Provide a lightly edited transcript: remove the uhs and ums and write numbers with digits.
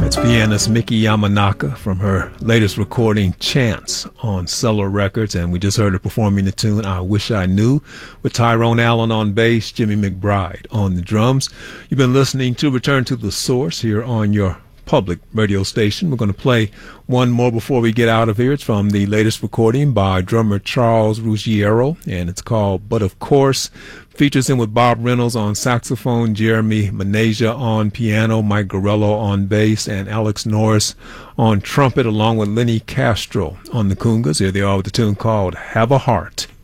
That's pianist Miki Yamanaka from her latest recording, Chance, on Cellar Records, and we just heard her performing the tune I Wish I Knew with Tyrone Allen on bass, Jimmy McBride on the drums. You've been listening to Return to the Source here on your public radio station. We're going to play one more before we get out of here. It's from the latest recording by drummer Charles Ruggiero, and it's called But Of Course. Features him with Bob Reynolds on saxophone, Jeremy Menasia on piano, Mike Gorello on bass, and Alex Norris on trumpet, along with Lenny Castro on the congas. Here they are with the tune called Have a Heart.